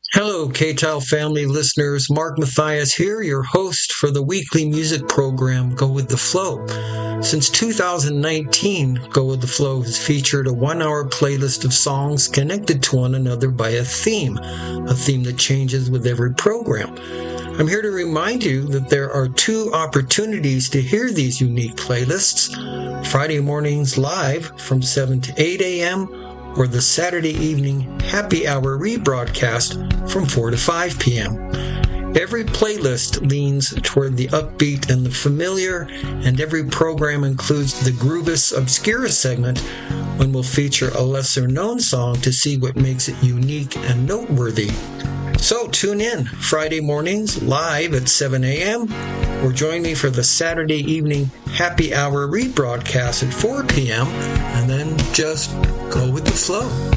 Hello, K-Tile family listeners. Mark Mathias here, your host for the weekly music program Go With The Flow. Since 2019, Go With The Flow has featured a 1-hour playlist of songs connected to one another by a theme that changes with every program. I'm here to remind you that there are 2 opportunities to hear these unique playlists: Friday mornings live from 7 to 8 a.m., or the Saturday evening happy hour rebroadcast from 4 to 5 p.m. Every playlist leans toward the upbeat and the familiar, and every program includes the Groovis Obscura segment, when we'll feature a lesser-known song to see what makes it unique and noteworthy. So tune in Friday mornings live at 7 a.m. or join me for the Saturday evening happy hour rebroadcast at 4 p.m. and then just go with the flow.